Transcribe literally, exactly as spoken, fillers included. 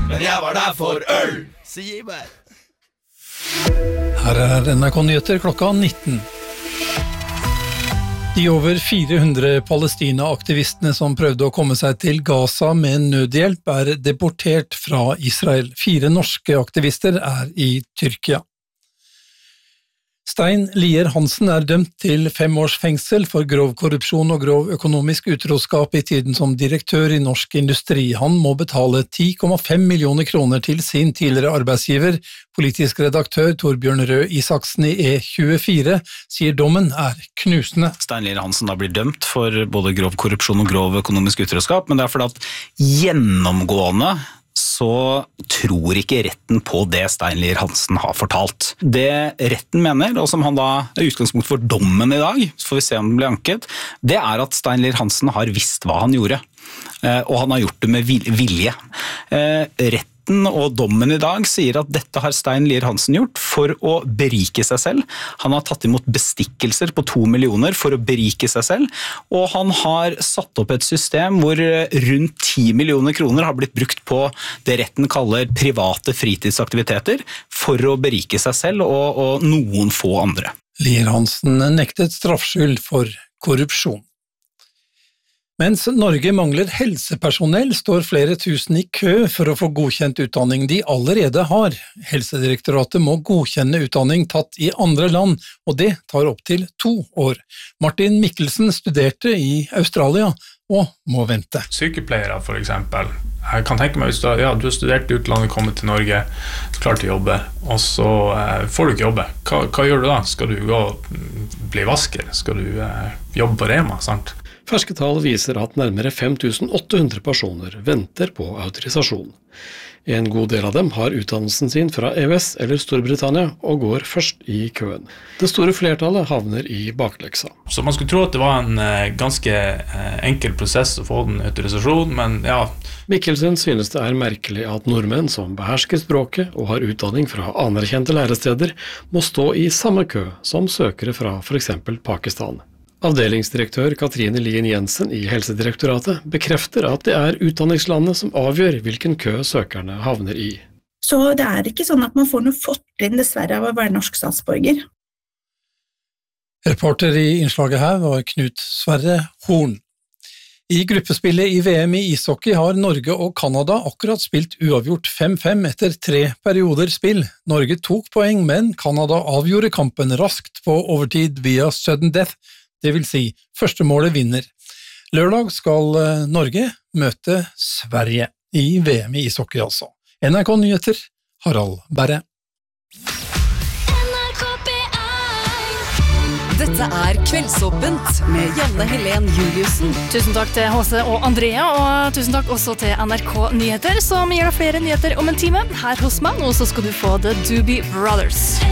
men jeg var der for øl, sier meg. Her er N R K-nyheter klokka nitten. De over fire hundre Palestina-aktivistene som prøvde å komme seg til Gaza med nødhjelp er deportert fra Israel. Fire norske aktivister er i Tyrkia. Stein Lier Hansen er dømt til fem års fengsel for grov korrupsjon og grov økonomisk utroskap i tiden som direktør i Norsk Industri. Han må betale ti komma fem millioner kroner til sin tidligere arbeidsgiver. Politisk redaktør Torbjørn Røe Isaksen i E tjuefire sier dommen er knusende. Stein Lier Hansen da blir dømt for både grov korrupsjon og grov økonomisk utroskap, men det er fordi at gjennomgående så tror ikke retten på det Stein Lier Hansen har fortalt. Det retten mener, og som han da er utgangspunkt for dommen i dag, så får vi se om den blir anket, det er at Stein Lier Hansen har visst hva han gjorde, og han har gjort det med vilje. Retten og dommen i dag sier at dette har Stein Lier Hansen gjort for å berike seg selv. Han har tatt imot bestikkelser på to millioner for å berike seg selv, og han har satt opp et system hvor rundt ti millioner kroner har blitt brukt på det retten kaller private fritidsaktiviteter for å berike seg selv og, og noen få andre. Lier Hansen nektet straffskyld for korrupsjon. Mens Norge mangler helsepersonell, står flere tusen i kø for å få godkjent utdanning de allerede har. Helsedirektoratet må godkjenne utdanning tatt i andre land, og det tar opp til to år. Martin Mikkelsen studerte i Australia og må vente. Sykepleiere for eksempel. Jeg kan tenke meg hvis du, ja, du har studert i utlandet, kommet til Norge, klart til å jobbe, og så eh, får du ikke jobbe. Hva, hva gjør du da? Skal du gå og bli vasker? Skal du eh, jobbe på Rema, sant? Ferske tall viser at nærmere fem tusen åtte hundre personer venter på autorisasjon. En god del av dem har utdannelsen sin fra E U S eller Storbritannia og går først i køen. Det store flertallet havner i bakleksa. Så man skulle tro at det var en eh, ganske eh, enkel prosess å få den autorisasjon, men ja. Mikkelsen synes det er merkelig at nordmenn som behersker språket og har utdanning fra anerkjente læresteder, må stå i samme kø som søkere fra for eksempel Pakistan. Avdelingsdirektør Katrine Lien Jensen i Helsedirektoratet bekrefter at det er utdanningslandet som avgjør hvilken kø søkerne havner i. Så det er ikke sånn at man får noe fortrinn dessverre av å være norsk statsborger. Reporter i innslaget her var Knut Sverre Horn. I gruppespillet i V M i ishockey har Norge og Kanada akkurat spilt uavgjort fem fem etter tre perioder spill. Norge tok poeng, men Kanada avgjorde kampen raskt på overtid via sudden death. Det vil si, første målet vinner. Lørdag skal Norge møte Sverige i V M i ishockey altså. N R K-nyheter, Harald Berre. Dette er Kveldsåpent med Janne Helen Juliussen. Tusen takk til H C og Andrea, og tusen takk også til N R K-nyheter, som gir deg flere nyheter om en time her hos meg, og så skal du få The Doobie Brothers.